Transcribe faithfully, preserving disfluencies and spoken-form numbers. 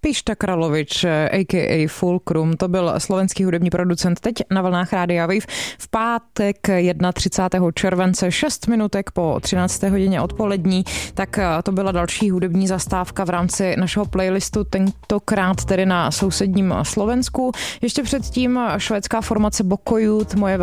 Pišta Kralovič, a k a. Fulcrum, to byl slovenský hudební producent teď na vlnách Rádia Wave. V pátek třicátého prvního července, šest minutek po třinácté hodině odpolední, tak to byla další hudební zastávka v rámci našeho playlistu, tentokrát tedy na sousedním Slovensku. Ještě předtím švédská formace Bokojut, Moje